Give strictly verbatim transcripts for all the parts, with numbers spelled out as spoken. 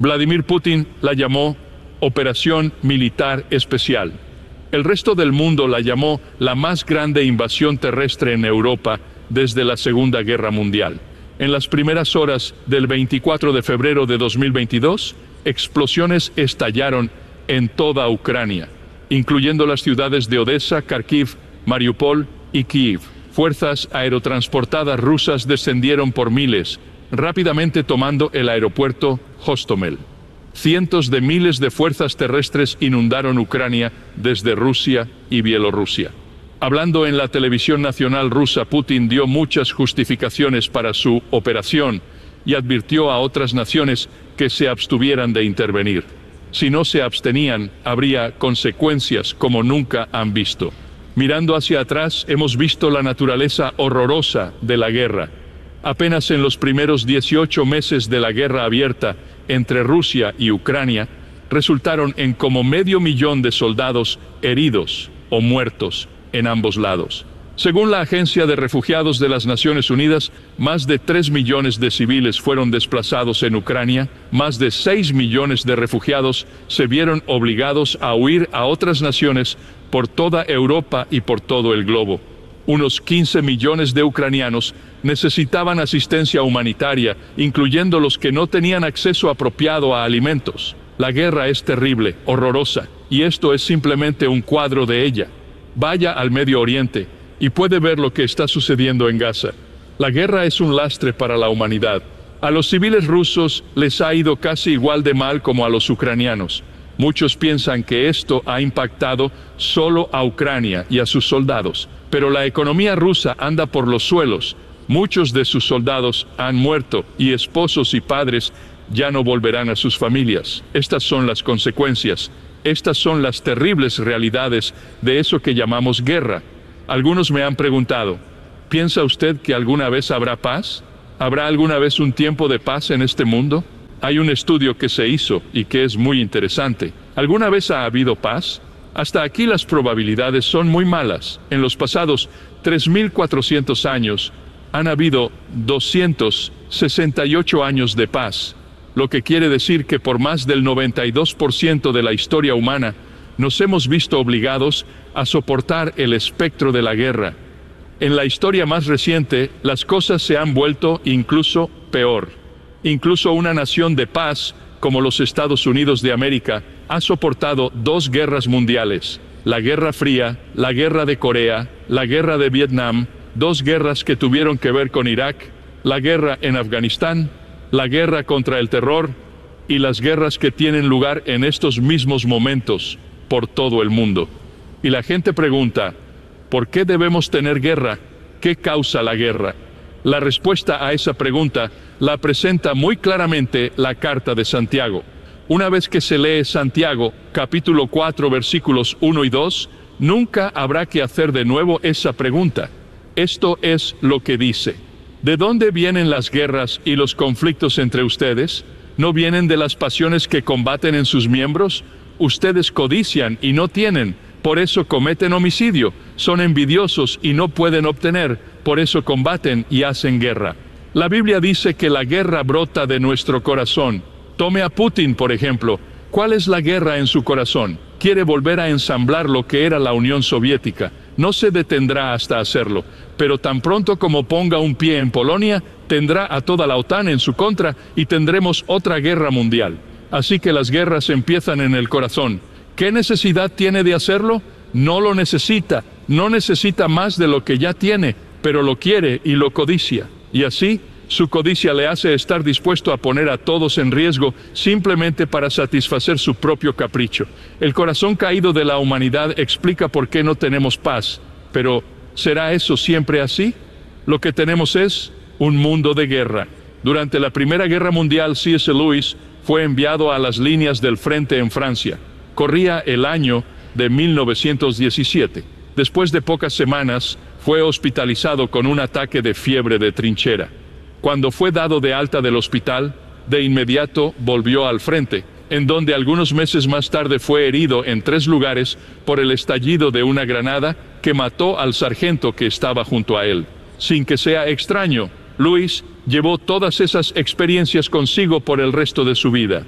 Vladimir Putin la llamó Operación Militar Especial. El resto del mundo la llamó la más grande invasión terrestre en Europa desde la Segunda Guerra Mundial. En las primeras horas del veinticuatro de febrero de dos mil veintidós, explosiones estallaron en toda Ucrania, incluyendo las ciudades de Odessa, Kharkiv, Mariupol y Kiev. Fuerzas aerotransportadas rusas descendieron por miles, rápidamente tomando el aeropuerto Hostomel. Cientos de miles de fuerzas terrestres inundaron Ucrania desde Rusia y Bielorrusia. Hablando en la televisión nacional rusa, Putin dio muchas justificaciones para su operación y advirtió a otras naciones que se abstuvieran de intervenir. Si no se abstenían, habría consecuencias como nunca han visto. Mirando hacia atrás, hemos visto la naturaleza horrorosa de la guerra. Apenas en los primeros dieciocho meses de la guerra abierta entre Rusia y Ucrania, resultaron en como medio millón de soldados heridos o muertos en ambos lados. Según la Agencia de Refugiados de las Naciones Unidas, más de tres millones de civiles fueron desplazados en Ucrania, más de seis millones de refugiados se vieron obligados a huir a otras naciones por toda Europa y por todo el globo. Unos quince millones de ucranianos necesitaban asistencia humanitaria, incluyendo los que no tenían acceso apropiado a alimentos. La guerra es terrible, horrorosa, y esto es simplemente un cuadro de ella. Vaya al Medio Oriente y puede ver lo que está sucediendo en Gaza. La guerra es un lastre para la humanidad. A los civiles rusos les ha ido casi igual de mal como a los ucranianos. Muchos piensan que esto ha impactado solo a Ucrania y a sus soldados, pero la economía rusa anda por los suelos. Muchos de sus soldados han muerto y esposos y padres ya no volverán a sus familias. Estas son las consecuencias. Estas son las terribles realidades de eso que llamamos guerra. Algunos me han preguntado, ¿piensa usted que alguna vez habrá paz? ¿Habrá alguna vez un tiempo de paz en este mundo? Hay un estudio que se hizo y que es muy interesante. ¿Alguna vez ha habido paz? Hasta aquí las probabilidades son muy malas. En los pasados tres mil cuatrocientos años han habido doscientos sesenta y ocho años de paz, lo que quiere decir que por más del noventa y dos por ciento de la historia humana nos hemos visto obligados a soportar el espectro de la guerra. En la historia más reciente, las cosas se han vuelto incluso peor. Incluso una nación de paz, como los Estados Unidos de América, ha soportado dos guerras mundiales: la Guerra Fría, la Guerra de Corea, la Guerra de Vietnam, dos guerras que tuvieron que ver con Irak, la guerra en Afganistán, la guerra contra el terror y las guerras que tienen lugar en estos mismos momentos por todo el mundo. Y la gente pregunta, ¿por qué debemos tener guerra? ¿Qué causa la guerra? La respuesta a esa pregunta la presenta muy claramente la carta de Santiago. Una vez que se lee Santiago, capítulo cuatro, versículos uno y dos, nunca habrá que hacer de nuevo esa pregunta. Esto es lo que dice: ¿de dónde vienen las guerras y los conflictos entre ustedes? ¿No vienen de las pasiones que combaten en sus miembros? Ustedes codician y no tienen, por eso cometen homicidio. Son envidiosos y no pueden obtener, por eso combaten y hacen guerra. La Biblia dice que la guerra brota de nuestro corazón. Tome a Putin, por ejemplo. ¿Cuál es la guerra en su corazón? Quiere volver a ensamblar lo que era la Unión Soviética. No se detendrá hasta hacerlo, pero tan pronto como ponga un pie en Polonia, tendrá a toda la OTAN en su contra y tendremos otra guerra mundial. Así que las guerras empiezan en el corazón. ¿Qué necesidad tiene de hacerlo? No lo necesita, no necesita más de lo que ya tiene, pero lo quiere y lo codicia. Y así, su codicia le hace estar dispuesto a poner a todos en riesgo simplemente para satisfacer su propio capricho. El corazón caído de la humanidad explica por qué no tenemos paz. Pero, ¿será eso siempre así? Lo que tenemos es un mundo de guerra. Durante la Primera Guerra Mundial, C S Lewis fue enviado a las líneas del frente en Francia. Corría el año de mil novecientos diecisiete. Después de pocas semanas, fue hospitalizado con un ataque de fiebre de trinchera. Cuando fue dado de alta del hospital, de inmediato volvió al frente, en donde algunos meses más tarde fue herido en tres lugares por el estallido de una granada que mató al sargento que estaba junto a él. Sin que sea extraño, Lewis llevó todas esas experiencias consigo por el resto de su vida.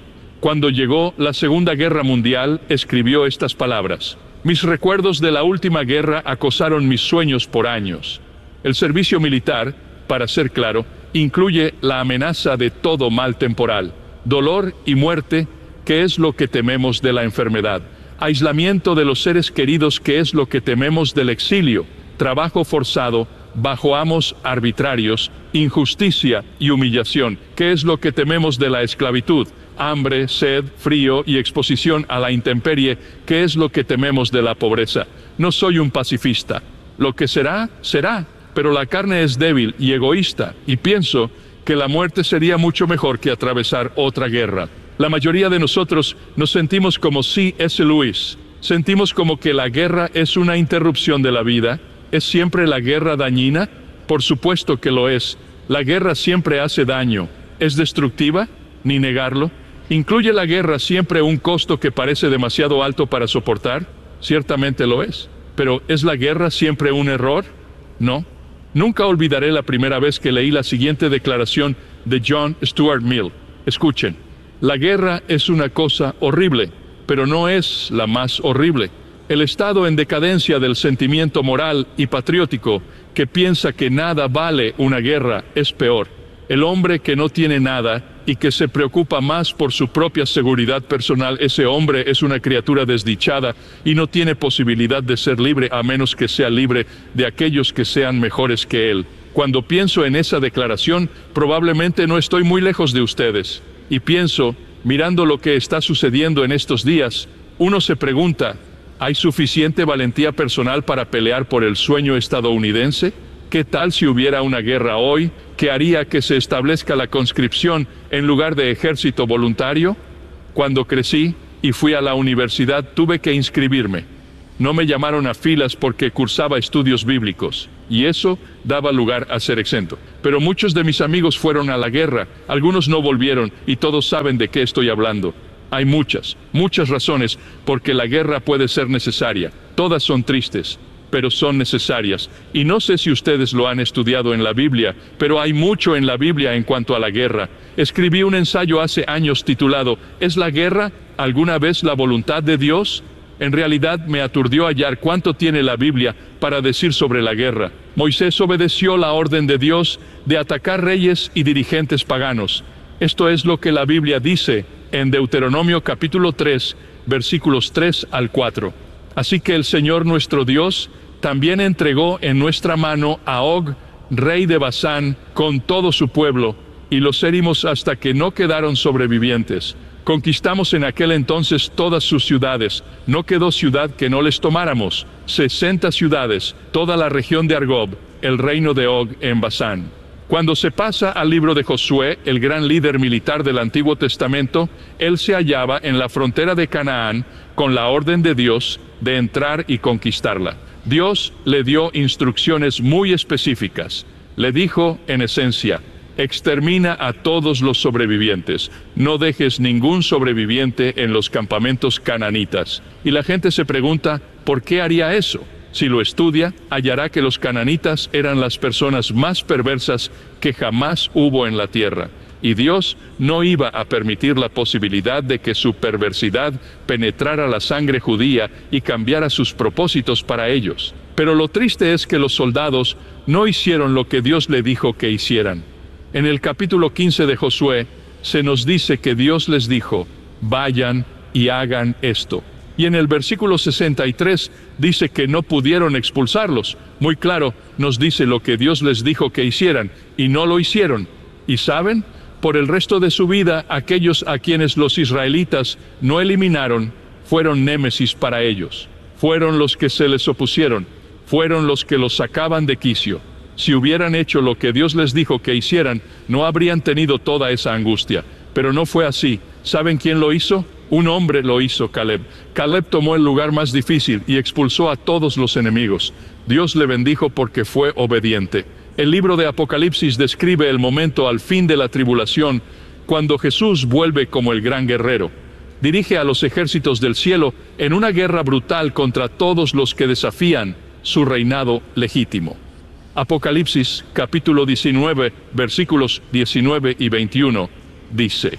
Cuando llegó la Segunda Guerra Mundial, escribió estas palabras: mis recuerdos de la última guerra acosaron mis sueños por años. El servicio militar, para ser claro, incluye la amenaza de todo mal temporal, dolor y muerte, que es lo que tememos de la enfermedad, aislamiento de los seres queridos, que es lo que tememos del exilio, trabajo forzado, bajo amos arbitrarios, injusticia y humillación, que es lo que tememos de la esclavitud, hambre, sed, frío y exposición a la intemperie, que es lo que tememos de la pobreza. No soy un pacifista. Lo que será, será, pero la carne es débil y egoísta, y pienso que la muerte sería mucho mejor que atravesar otra guerra. La mayoría de nosotros nos sentimos como C S Lewis. Sentimos como que la guerra es una interrupción de la vida. ¿Es siempre la guerra dañina? Por supuesto que lo es. La guerra siempre hace daño. ¿Es destructiva? Ni negarlo. ¿Incluye la guerra siempre un costo que parece demasiado alto para soportar? Ciertamente lo es. ¿Pero es la guerra siempre un error? No. Nunca olvidaré la primera vez que leí la siguiente declaración de John Stuart Mill. Escuchen. La guerra es una cosa horrible, pero no es la más horrible. El estado en decadencia del sentimiento moral y patriótico que piensa que nada vale una guerra es peor. El hombre que no tiene nada y que se preocupa más por su propia seguridad personal, ese hombre es una criatura desdichada y no tiene posibilidad de ser libre a menos que sea libre de aquellos que sean mejores que él. Cuando pienso en esa declaración, probablemente no estoy muy lejos de ustedes. Y pienso, mirando lo que está sucediendo en estos días, uno se pregunta, ¿hay suficiente valentía personal para pelear por el sueño estadounidense? ¿Qué tal si hubiera una guerra hoy que haría que se establezca la conscripción en lugar de ejército voluntario? Cuando crecí y fui a la universidad, tuve que inscribirme. No me llamaron a filas porque cursaba estudios bíblicos, y eso daba lugar a ser exento. Pero muchos de mis amigos fueron a la guerra, algunos no volvieron, y todos saben de qué estoy hablando. Hay muchas, muchas razones porque la guerra puede ser necesaria. Todas son tristes, pero son necesarias. Y no sé si ustedes lo han estudiado en la Biblia, pero hay mucho en la Biblia en cuanto a la guerra. Escribí un ensayo hace años titulado ¿Es la guerra alguna vez la voluntad de Dios? En realidad me aturdió hallar cuánto tiene la Biblia para decir sobre la guerra. Moisés obedeció la orden de Dios de atacar reyes y dirigentes paganos. Esto es lo que la Biblia dice en Deuteronomio capítulo tres, versículos tres al cuatro. Así que el Señor nuestro Dios también entregó en nuestra mano a Og, rey de Basán, con todo su pueblo, y los herimos hasta que no quedaron sobrevivientes. Conquistamos en aquel entonces todas sus ciudades, no quedó ciudad que no les tomáramos, sesenta ciudades, toda la región de Argob, el reino de Og en Basán. Cuando se pasa al libro de Josué, el gran líder militar del Antiguo Testamento, él se hallaba en la frontera de Canaán con la orden de Dios de entrar y conquistarla. Dios le dio instrucciones muy específicas. Le dijo, en esencia, extermina a todos los sobrevivientes, no dejes ningún sobreviviente en los campamentos cananitas. Y la gente se pregunta, ¿por qué haría eso? Si lo estudia, hallará que los cananitas eran las personas más perversas que jamás hubo en la tierra. Y Dios no iba a permitir la posibilidad de que su perversidad penetrara la sangre judía y cambiara sus propósitos para ellos. Pero lo triste es que los soldados no hicieron lo que Dios le dijo que hicieran. En el capítulo quince de Josué, se nos dice que Dios les dijo, vayan y hagan esto. Y en el versículo sesenta y tres dice que no pudieron expulsarlos. Muy claro, nos dice lo que Dios les dijo que hicieran, y no lo hicieron. ¿Y saben? Por el resto de su vida, aquellos a quienes los israelitas no eliminaron, fueron némesis para ellos. Fueron los que se les opusieron, fueron los que los sacaban de quicio. Si hubieran hecho lo que Dios les dijo que hicieran, no habrían tenido toda esa angustia. Pero no fue así. ¿Saben quién lo hizo? Un hombre lo hizo, Caleb. Caleb tomó el lugar más difícil y expulsó a todos los enemigos. Dios le bendijo porque fue obediente. El libro de Apocalipsis describe el momento al fin de la tribulación, cuando Jesús vuelve como el gran guerrero. Dirige a los ejércitos del cielo en una guerra brutal contra todos los que desafían su reinado legítimo. Apocalipsis capítulo diecinueve, versículos diecinueve y veintiuno, dice,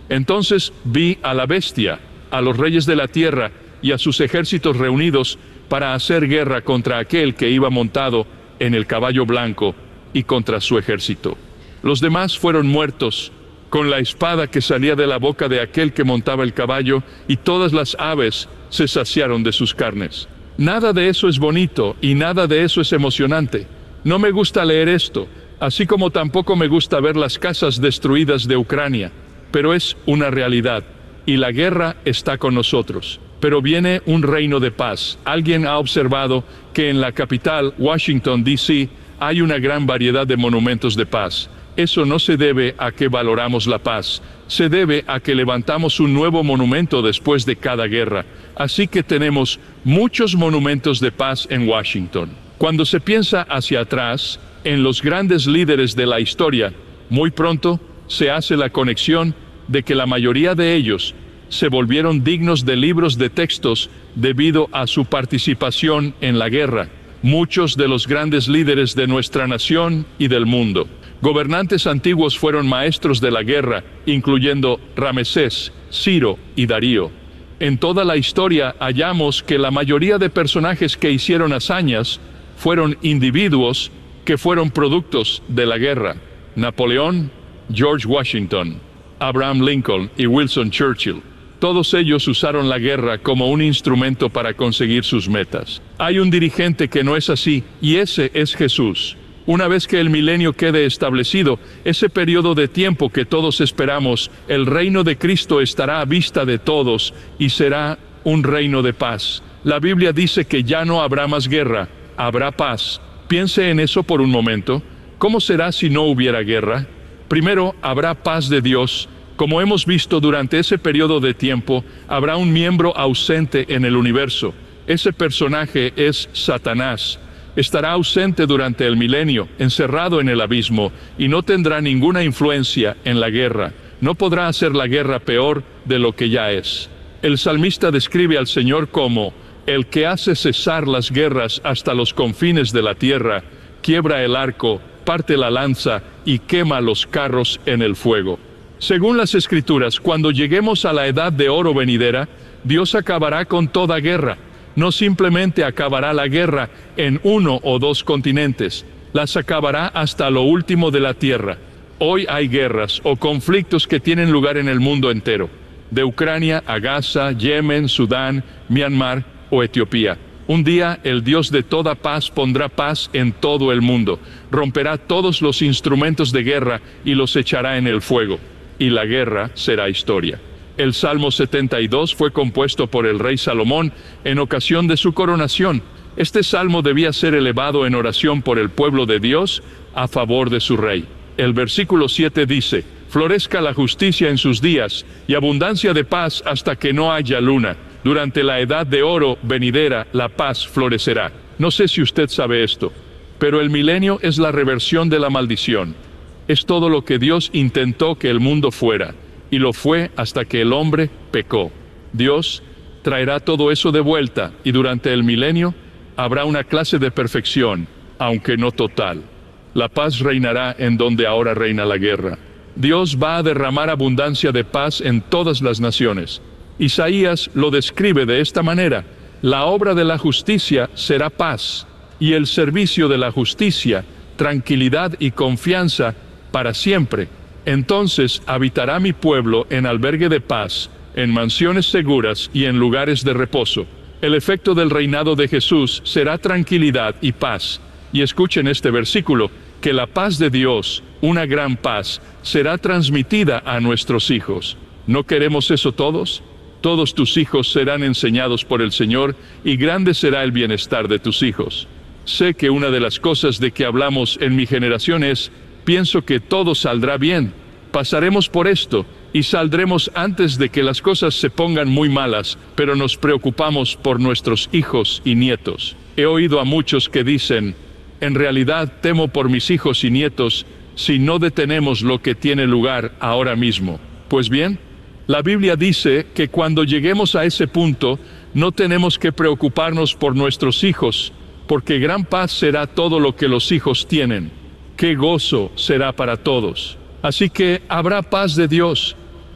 Entonces vi a la bestia, a los reyes de la tierra y a sus ejércitos reunidos para hacer guerra contra aquel que iba montado en el caballo blanco y contra su ejército. Los demás fueron muertos con la espada que salía de la boca de aquel que montaba el caballo, y todas las aves se saciaron de sus carnes. Nada de eso es bonito y nada de eso es emocionante. No me gusta leer esto, así como tampoco me gusta ver las casas destruidas de Ucrania, pero es una realidad, y la guerra está con nosotros. Pero viene un reino de paz. Alguien ha observado que en la capital, Washington, D C, hay una gran variedad de monumentos de paz. Eso no se debe a que valoramos la paz, se debe a que levantamos un nuevo monumento después de cada guerra. Así que tenemos muchos monumentos de paz en Washington. Cuando se piensa hacia atrás, en los grandes líderes de la historia, muy pronto se hace la conexión de que la mayoría de ellos se volvieron dignos de libros de textos debido a su participación en la guerra. Muchos de los grandes líderes de nuestra nación y del mundo. Gobernantes antiguos fueron maestros de la guerra, incluyendo Ramsés, Ciro y Darío. En toda la historia hallamos que la mayoría de personajes que hicieron hazañas fueron individuos que fueron productos de la guerra. Napoleón, George Washington, Abraham Lincoln y Winston Churchill. Todos ellos usaron la guerra como un instrumento para conseguir sus metas. Hay un dirigente que no es así, y ese es Jesús. Una vez que el milenio quede establecido, ese periodo de tiempo que todos esperamos, el reino de Cristo estará a vista de todos y será un reino de paz. La Biblia dice que ya no habrá más guerra, habrá paz. Piense en eso por un momento. ¿Cómo será si no hubiera guerra? Primero, habrá paz de Dios. Como hemos visto durante ese periodo de tiempo, habrá un miembro ausente en el universo. Ese personaje es Satanás. Estará ausente durante el milenio, encerrado en el abismo, y no tendrá ninguna influencia en la guerra. No podrá hacer la guerra peor de lo que ya es. El salmista describe al Señor como el que hace cesar las guerras hasta los confines de la tierra, quiebra el arco, parte la lanza y quema los carros en el fuego. Según las Escrituras, cuando lleguemos a la edad de oro venidera, Dios acabará con toda guerra. No simplemente acabará la guerra en uno o dos continentes, las acabará hasta lo último de la tierra. Hoy hay guerras o conflictos que tienen lugar en el mundo entero, de Ucrania a Gaza, Yemen, Sudán, Myanmar o Etiopía. Un día el Dios de toda paz pondrá paz en todo el mundo, romperá todos los instrumentos de guerra y los echará en el fuego. Y la guerra será historia. El Salmo setenta y dos fue compuesto por el rey Salomón en ocasión de su coronación. Este salmo debía ser elevado en oración por el pueblo de Dios a favor de su rey. El versículo siete dice: florezca la justicia en sus días y abundancia de paz hasta que no haya luna. Durante la edad de oro venidera la paz florecerá. No sé si usted sabe esto, pero el milenio es la reversión de la maldición. Es todo lo que Dios intentó que el mundo fuera, y lo fue hasta que el hombre pecó. Dios traerá todo eso de vuelta, y durante el milenio habrá una clase de perfección, aunque no total. La paz reinará en donde ahora reina la guerra. Dios va a derramar abundancia de paz en todas las naciones. Isaías lo describe de esta manera: la obra de la justicia será paz, y el servicio de la justicia, tranquilidad y confianza para siempre. Entonces habitará mi pueblo en albergue de paz, en mansiones seguras y en lugares de reposo. El efecto del reinado de Jesús será tranquilidad y paz. Y escuchen este versículo, que la paz de Dios, una gran paz, será transmitida a nuestros hijos. ¿No queremos eso todos? Todos tus hijos serán enseñados por el Señor, y grande será el bienestar de tus hijos. Sé que una de las cosas de que hablamos en mi generación es: pienso que todo saldrá bien, pasaremos por esto y saldremos antes de que las cosas se pongan muy malas, pero nos preocupamos por nuestros hijos y nietos. He oído a muchos que dicen: en realidad temo por mis hijos y nietos si no detenemos lo que tiene lugar ahora mismo. Pues bien, la Biblia dice que cuando lleguemos a ese punto, no tenemos que preocuparnos por nuestros hijos, porque gran paz será todo lo que los hijos tienen. ¡Qué gozo será para todos! Así que habrá paz de Dios.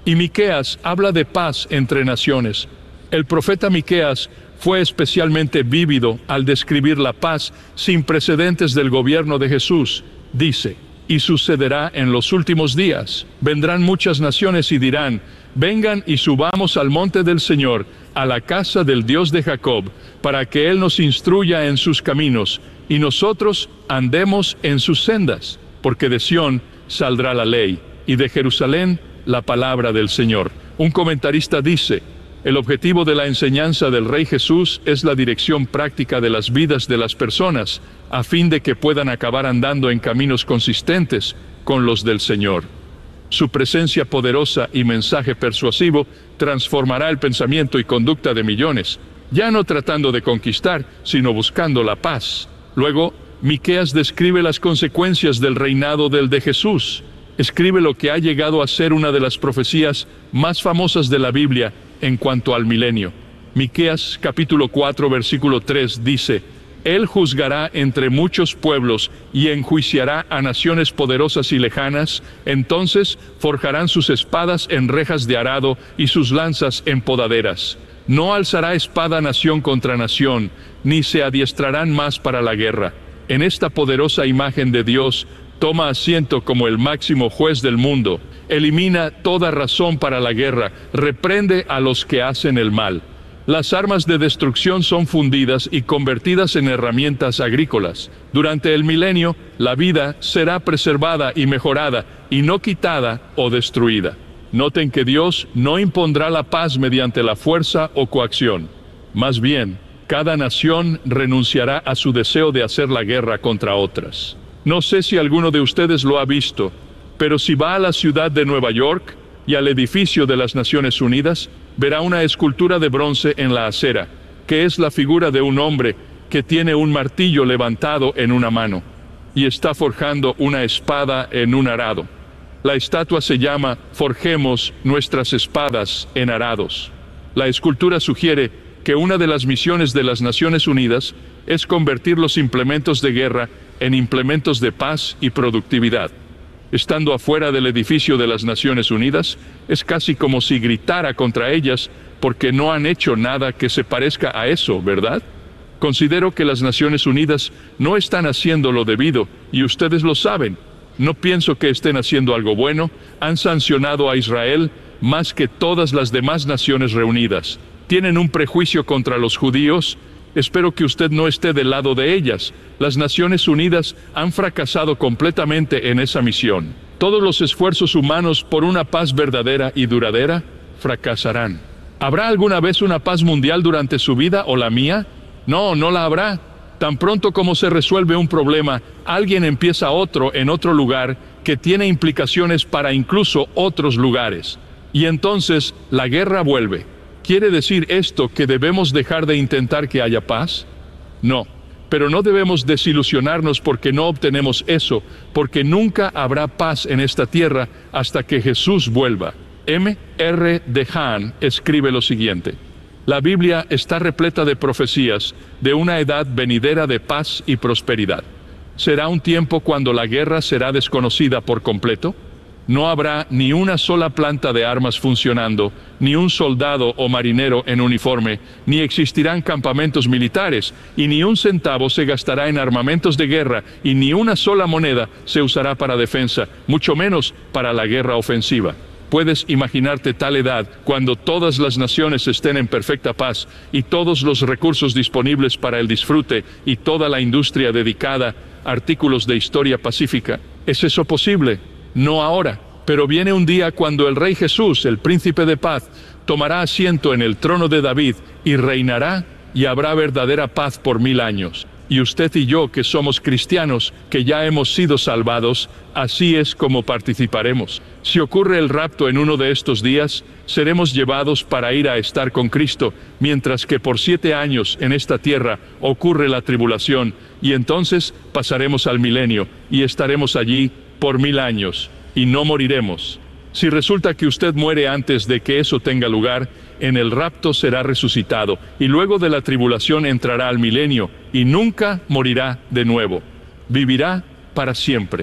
Y Miqueas habla de paz entre naciones. El profeta Miqueas fue especialmente vívido al describir la paz sin precedentes del gobierno de Jesús. Dice: y sucederá en los últimos días. Vendrán muchas naciones y dirán: vengan y subamos al monte del Señor, a la casa del Dios de Jacob, para que Él nos instruya en sus caminos, y nosotros andemos en sus sendas. Porque de Sión saldrá la ley, y de Jerusalén la palabra del Señor. Un comentarista dice: el objetivo de la enseñanza del Rey Jesús es la dirección práctica de las vidas de las personas, a fin de que puedan acabar andando en caminos consistentes con los del Señor. Su presencia poderosa y mensaje persuasivo transformará el pensamiento y conducta de millones, ya no tratando de conquistar, sino buscando la paz. Luego, Miqueas describe las consecuencias del reinado del de Jesús. Escribe lo que ha llegado a ser una de las profecías más famosas de la Biblia en cuanto al milenio. Miqueas capítulo cuatro versículo tres dice: Él juzgará entre muchos pueblos y enjuiciará a naciones poderosas y lejanas. Entonces forjarán sus espadas en rejas de arado y sus lanzas en podaderas. No alzará espada nación contra nación, ni se adiestrarán más para la guerra. En esta poderosa imagen de Dios toma asiento como el máximo juez del mundo. Elimina toda razón para la guerra, reprende a los que hacen el mal. Las armas de destrucción son fundidas y convertidas en herramientas agrícolas. Durante el milenio, la vida será preservada y mejorada, y no quitada o destruida. Noten que Dios no impondrá la paz mediante la fuerza o coacción. Más bien, cada nación renunciará a su deseo de hacer la guerra contra otras. No sé si alguno de ustedes lo ha visto, pero si va a la ciudad de Nueva York y al edificio de las Naciones Unidas, verá una escultura de bronce en la acera, que es la figura de un hombre que tiene un martillo levantado en una mano, y está forjando una espada en un arado. La estatua se llama Forjemos nuestras espadas en arados. La escultura sugiere que una de las misiones de las Naciones Unidas es convertir los implementos de guerra en implementos de paz y productividad. Estando afuera del edificio de las Naciones Unidas, es casi como si gritara contra ellas, porque no han hecho nada que se parezca a eso, ¿verdad? Considero que las Naciones Unidas no están haciendo lo debido, y ustedes lo saben. No pienso que estén haciendo algo bueno. Han sancionado a Israel más que todas las demás naciones reunidas. Tienen un prejuicio contra los judíos. Espero que usted no esté del lado de ellas. Las Naciones Unidas han fracasado completamente en esa misión. Todos los esfuerzos humanos por una paz verdadera y duradera fracasarán. ¿Habrá alguna vez una paz mundial durante su vida o la mía? No, no la habrá. Tan pronto como se resuelve un problema, alguien empieza otro en otro lugar que tiene implicaciones para incluso otros lugares. Y entonces la guerra vuelve. ¿Quiere decir esto que debemos dejar de intentar que haya paz? No, pero no debemos desilusionarnos porque no obtenemos eso, porque nunca habrá paz en esta tierra hasta que Jesús vuelva. M R Dehan escribe lo siguiente: la Biblia está repleta de profecías de una edad venidera de paz y prosperidad. ¿Será un tiempo cuando la guerra será desconocida por completo? No habrá ni una sola planta de armas funcionando, ni un soldado o marinero en uniforme, ni existirán campamentos militares, y ni un centavo se gastará en armamentos de guerra, y ni una sola moneda se usará para defensa, mucho menos para la guerra ofensiva. ¿Puedes imaginarte tal edad cuando todas las naciones estén en perfecta paz y todos los recursos disponibles para el disfrute y toda la industria dedicada a artículos de historia pacífica? ¿Es eso posible? No ahora, pero viene un día cuando el Rey Jesús, el Príncipe de Paz, tomará asiento en el trono de David y reinará, y habrá verdadera paz por mil años. Y usted y yo, que somos cristianos, que ya hemos sido salvados, así es como participaremos. Si ocurre el rapto en uno de estos días, seremos llevados para ir a estar con Cristo, mientras que por siete años en esta tierra ocurre la tribulación, y entonces pasaremos al milenio, y estaremos allí por mil años, y no moriremos. Si resulta que usted muere antes de que eso tenga lugar, en el rapto será resucitado, y luego de la tribulación entrará al milenio, y nunca morirá de nuevo. Vivirá para siempre.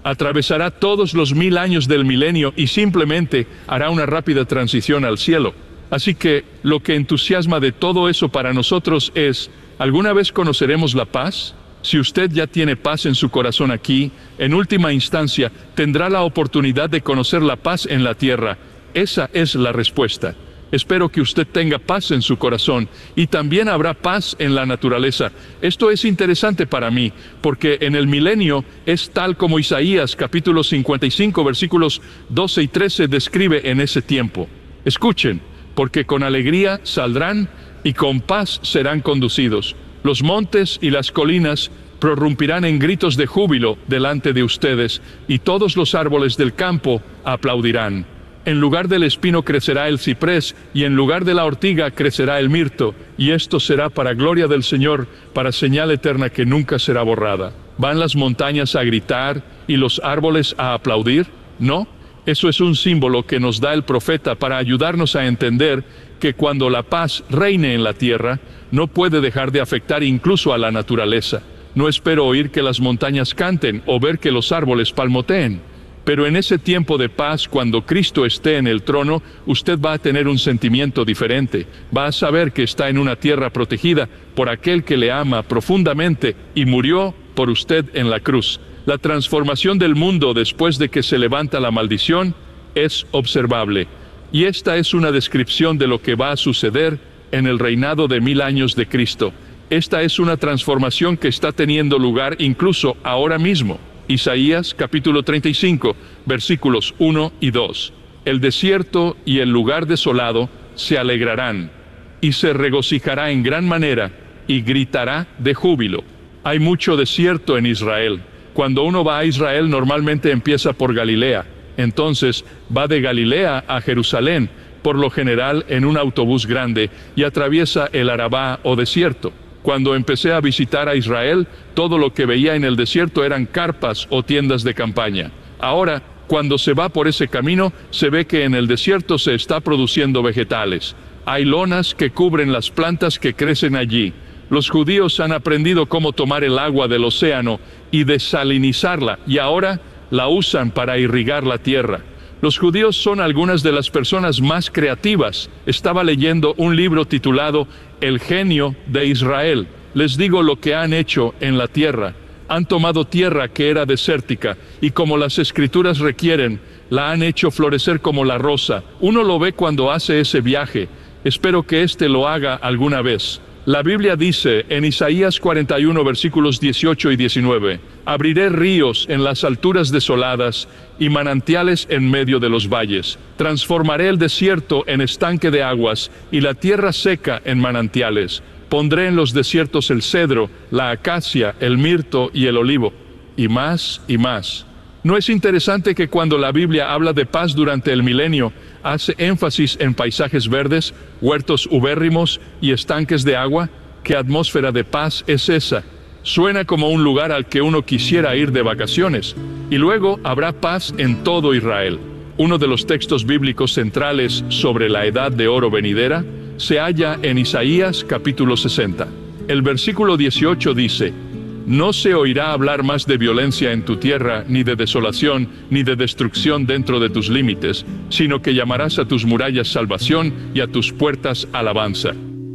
Atravesará todos los mil años del milenio y simplemente hará una rápida transición al cielo. Así que lo que entusiasma de todo eso para nosotros es, ¿alguna vez conoceremos la paz? Si usted ya tiene paz en su corazón aquí, en última instancia, tendrá la oportunidad de conocer la paz en la tierra. Esa es la respuesta. Espero que usted tenga paz en su corazón y también habrá paz en la naturaleza. Esto es interesante para mí, porque en el milenio es tal como Isaías capítulo cincuenta y cinco versículos doce y trece describe en ese tiempo. Escuchen, porque con alegría saldrán y con paz serán conducidos. Los montes y las colinas prorrumpirán en gritos de júbilo delante de ustedes, y todos los árboles del campo aplaudirán. En lugar del espino crecerá el ciprés, y en lugar de la ortiga crecerá el mirto, y esto será para gloria del Señor, para señal eterna que nunca será borrada. ¿Van las montañas a gritar y los árboles a aplaudir? No, eso es un símbolo que nos da el profeta para ayudarnos a entender que cuando la paz reine en la tierra, no puede dejar de afectar incluso a la naturaleza. No espero oír que las montañas canten o ver que los árboles palmoteen. Pero en ese tiempo de paz, cuando Cristo esté en el trono, usted va a tener un sentimiento diferente. Va a saber que está en una tierra protegida por aquel que le ama profundamente y murió por usted en la cruz. La transformación del mundo después de que se levanta la maldición es observable. Y esta es una descripción de lo que va a suceder en el reinado de mil años de Cristo. Esta es una transformación que está teniendo lugar incluso ahora mismo. Isaías capítulo treinta y cinco, versículos uno y dos. El desierto y el lugar desolado se alegrarán, y se regocijará en gran manera, y gritará de júbilo. Hay mucho desierto en Israel. Cuando uno va a Israel normalmente empieza por Galilea. Entonces va de Galilea a Jerusalén, por lo general en un autobús grande, y atraviesa el Arabá o desierto. Cuando empecé a visitar a Israel, todo lo que veía en el desierto eran carpas o tiendas de campaña. Ahora, cuando se va por ese camino, se ve que en el desierto se está produciendo vegetales. Hay lonas que cubren las plantas que crecen allí. Los judíos han aprendido cómo tomar el agua del océano y desalinizarla, y ahora la usan para irrigar la tierra. Los judíos son algunas de las personas más creativas. Estaba leyendo un libro titulado El genio de Israel. Les digo lo que han hecho en la tierra. Han tomado tierra que era desértica y, como las escrituras requieren, la han hecho florecer como la rosa. Uno lo ve cuando hace ese viaje. Espero que éste lo haga alguna vez. La Biblia dice en Isaías cuarenta y uno versículos dieciocho y diecinueve, abriré ríos en las alturas desoladas y manantiales en medio de los valles. Transformaré el desierto en estanque de aguas y la tierra seca en manantiales. Pondré en los desiertos el cedro, la acacia, el mirto y el olivo. Y más y más. ¿No es interesante que cuando la Biblia habla de paz durante el milenio, hace énfasis en paisajes verdes, huertos ubérrimos y estanques de agua? ¿Qué atmósfera de paz es esa? Suena como un lugar al que uno quisiera ir de vacaciones. Y luego habrá paz en todo Israel. Uno de los textos bíblicos centrales sobre la edad de oro venidera se halla en Isaías capítulo sesenta. El versículo dieciocho dice: no se oirá hablar más de violencia en tu tierra, ni de desolación, ni de destrucción dentro de tus límites, sino que llamarás a tus murallas salvación y a tus puertas alabanza.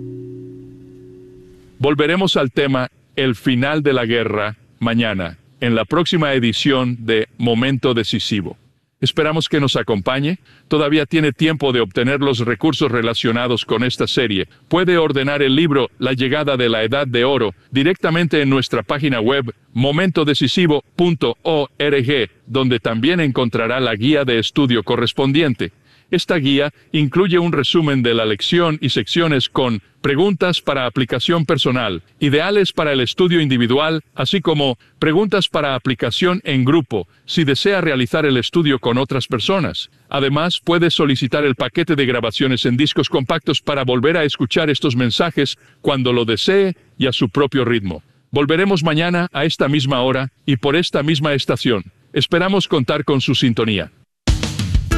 Volveremos al tema el final de la guerra mañana, en la próxima edición de Momento Decisivo. Esperamos que nos acompañe. Todavía tiene tiempo de obtener los recursos relacionados con esta serie. Puede ordenar el libro La llegada de la edad de oro directamente en nuestra página web momento decisivo punto org, donde también encontrará la guía de estudio correspondiente. Esta guía incluye un resumen de la lección y secciones con preguntas para aplicación personal, ideales para el estudio individual, así como preguntas para aplicación en grupo, si desea realizar el estudio con otras personas. Además, puede solicitar el paquete de grabaciones en discos compactos para volver a escuchar estos mensajes cuando lo desee y a su propio ritmo. Volveremos mañana a esta misma hora y por esta misma estación. Esperamos contar con su sintonía.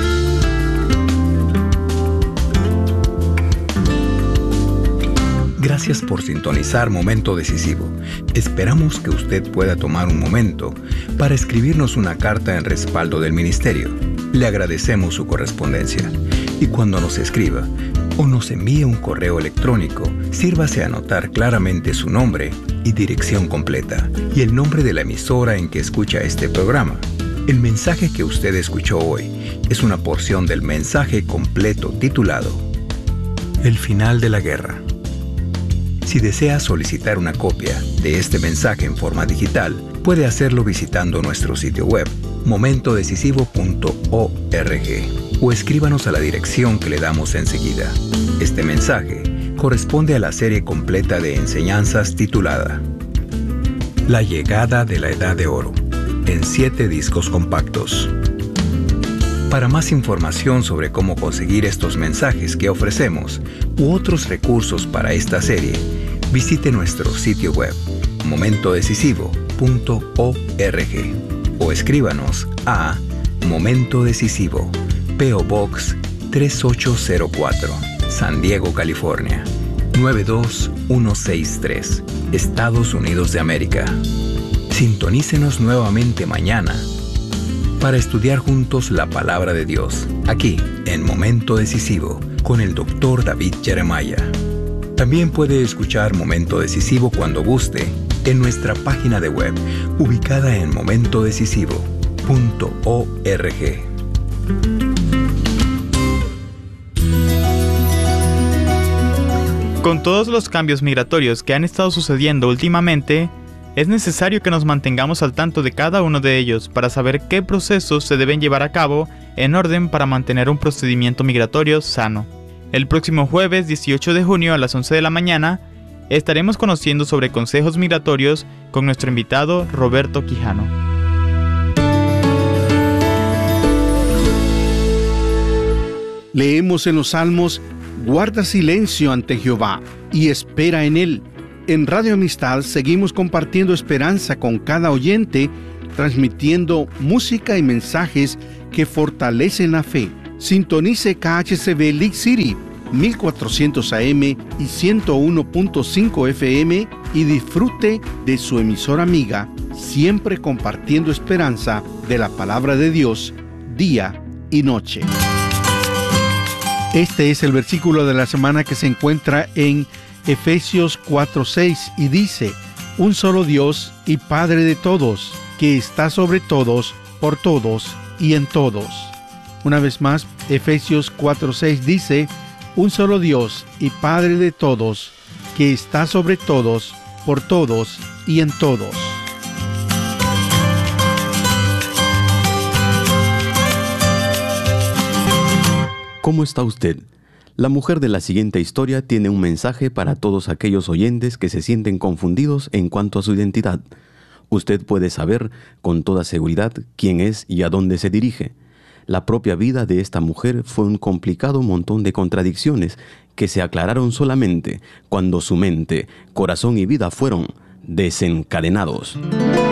Gracias Gracias por sintonizar Momento Decisivo. Esperamos que usted pueda tomar un momento para escribirnos una carta en respaldo del ministerio. Le agradecemos su correspondencia. Y cuando nos escriba o nos envíe un correo electrónico, sírvase a anotar claramente su nombre y dirección completa y el nombre de la emisora en que escucha este programa. El mensaje que usted escuchó hoy es una porción del mensaje completo titulado El final de la guerra. Si desea solicitar una copia de este mensaje en forma digital, puede hacerlo visitando nuestro sitio web, momento decisivo punto org, o escríbanos a la dirección que le damos enseguida. Este mensaje corresponde a la serie completa de enseñanzas titulada La llegada de la Edad de Oro, en siete discos compactos. Para más información sobre cómo conseguir estos mensajes que ofrecemos u otros recursos para esta serie, visite nuestro sitio web, momento decisivo punto org, o escríbanos a Momento Decisivo, P O Box tres ocho cero cuatro, San Diego, California, nueve dos uno seis tres, Estados Unidos de América. Sintonícenos nuevamente mañana para estudiar juntos la Palabra de Dios, aquí en Momento Decisivo, con el doctor David Jeremiah. También puede escuchar Momento Decisivo cuando guste en nuestra página de web, ubicada en momento decisivo punto org. Con todos los cambios migratorios que han estado sucediendo últimamente, es necesario que nos mantengamos al tanto de cada uno de ellos para saber qué procesos se deben llevar a cabo en orden para mantener un procedimiento migratorio sano. El próximo jueves dieciocho de junio a las once de la mañana estaremos conociendo sobre consejos migratorios con nuestro invitado Roberto Quijano. Leemos en los Salmos: guarda silencio ante Jehová y espera en Él. En Radio Amistad seguimos compartiendo esperanza con cada oyente, transmitiendo música y mensajes que fortalecen la fe. Sintonice K H C B League City, mil cuatrocientos A M y ciento uno punto cinco F M y disfrute de su emisora amiga, siempre compartiendo esperanza de la palabra de Dios, día y noche. Este es el versículo de la semana que se encuentra en Efesios cuatro seis y dice: un solo Dios y Padre de todos, que está sobre todos, por todos y en todos. Una vez más, Efesios cuatro seis dice: un solo Dios y Padre de todos, que está sobre todos, por todos y en todos. ¿Cómo está usted? La mujer de la siguiente historia tiene un mensaje para todos aquellos oyentes que se sienten confundidos en cuanto a su identidad. Usted puede saber con toda seguridad quién es y a dónde se dirige. La propia vida de esta mujer fue un complicado montón de contradicciones que se aclararon solamente cuando su mente, corazón y vida fueron desencadenados.